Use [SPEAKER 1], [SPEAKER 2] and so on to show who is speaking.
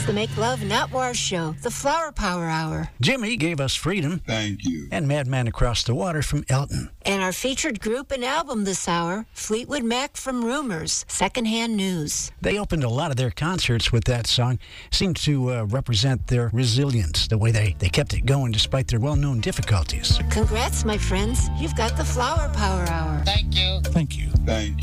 [SPEAKER 1] It's the Make Love Not War show, the Flower Power Hour.
[SPEAKER 2] Jimmy gave us Freedom.
[SPEAKER 3] Thank you.
[SPEAKER 2] And Madman Across the Water from Elton.
[SPEAKER 1] And our featured group and album this hour, Fleetwood Mac from Rumors, Secondhand News.
[SPEAKER 2] They opened a lot of their concerts with that song. Seemed to represent their resilience, the way they kept it going despite their well-known difficulties.
[SPEAKER 1] Congrats, my friends. You've got the Flower Power Hour.
[SPEAKER 4] Thank you.
[SPEAKER 2] Thank you.
[SPEAKER 3] Thank you.